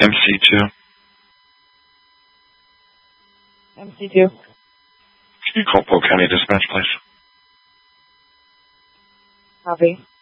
MC2. MC2. Can you call Polk County Dispatch, please? Copy.